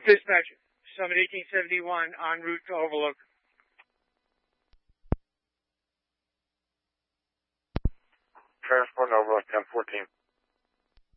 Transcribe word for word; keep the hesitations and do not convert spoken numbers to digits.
Dispatch, Summit eighteen seventy-one, en route to Overlook. Transport Overlook ten fourteen.